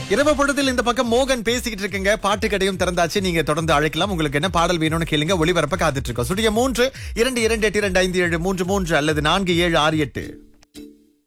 இரவு பொழுதில் இந்த பக்கம் மோகன் பேசிக்கிட்டு இருக்குங்க. பாட்டு கடையும் திறந்தாச்சு. நீங்க தொடர்ந்து அழைக்கலாம். உங்களுக்கு என்ன பாடல் வேணும்னு கேளுங்க. ஒளிபரப்ப காத்துட்டு இருக்கோம். சுடிய 3 2 2 8 2 5 7 3 3 அல்லது 4 7 6 8.